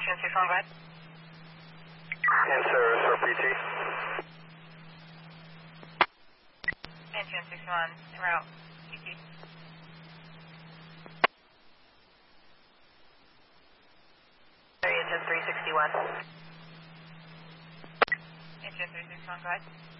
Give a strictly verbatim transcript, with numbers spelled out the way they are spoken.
N two six one, go ahead. Yes, sir, sir, P T. N two six one, en route, P T. Area ten three sixty-one. N two three six one, go ahead.